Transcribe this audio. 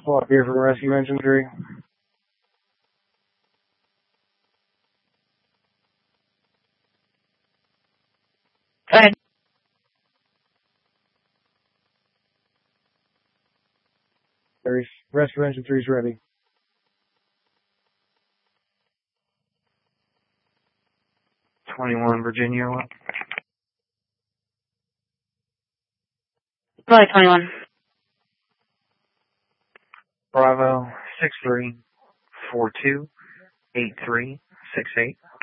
Swap here from Rescue Engine 3. Go ahead. Rescue Engine 3 is ready. Virginia. Flight 21. Bravo 63428368.